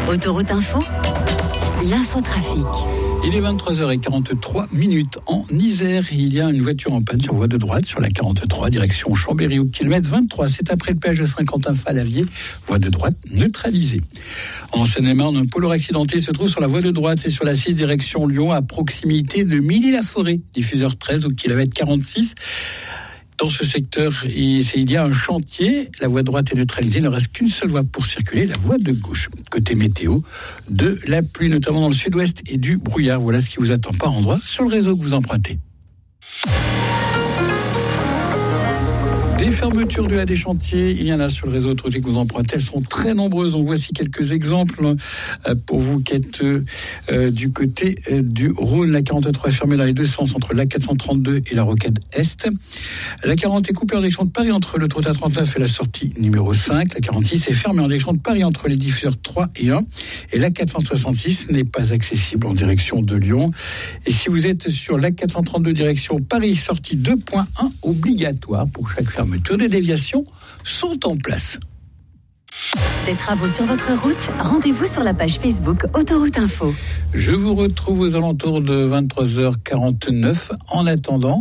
Autoroute Info, l'infotrafic. Il est 23h43 en Isère. Il y a une voiture en panne sur voie de droite sur la 43, direction Chambéry au kilomètre 23. C'est après le péage de Saint-Quentin-Fallavier, voie de droite neutralisée. En Seine-et-Marne, un pôle accidenté se trouve sur la voie de droite. C'est sur la 6 direction Lyon, à proximité de Milly-la-Forêt, diffuseur 13 au kilomètre 46. Dans ce secteur, il y a un chantier. La voie droite est neutralisée. Il ne reste qu'une seule voie pour circuler, la voie de gauche. Côté météo, de la pluie, notamment dans le sud-ouest, et du brouillard. Voilà ce qui vous attend par endroit sur le réseau que vous empruntez. Des fermetures de des chantiers, il y en a sur le réseau autoroutier que vous empruntez. Elles sont très nombreuses. Donc voici quelques exemples pour vous qui êtes du côté du Rhône. La 43 est fermée dans les deux sens entre la 432 et la Rocade Est. La 40 est coupée en direction de Paris entre l'autoroute A39 et la sortie numéro 5. La 46 est fermée en direction de Paris entre les diffuseurs 3 et 1. Et la 466 n'est pas accessible en direction de Lyon. Et si vous êtes sur la 432 direction Paris, sortie 2.1 obligatoire pour chaque fermeture. Des déviations sont en place. Des travaux sur votre route, rendez-vous sur la page Facebook Autoroute Info. Je vous retrouve aux alentours de 23h49. En attendant,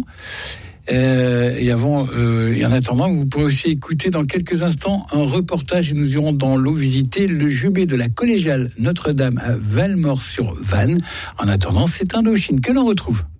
vous pourrez aussi écouter dans quelques instants un reportage et nous irons dans l'eau visiter le jubé de la collégiale Notre-Dame à Valmore-sur-Vanne. En attendant, c'est Indochine que l'on retrouve.